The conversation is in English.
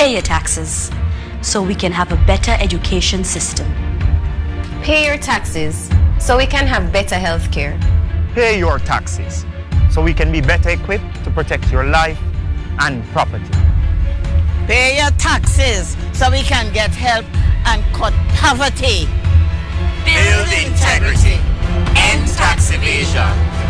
Pay your taxes so we can have a better education system. Pay your taxes so we can have better health care. Pay your taxes so we can be better equipped to protect your life and property. Pay your taxes so we can get help and cut poverty. Build integrity. End tax evasion.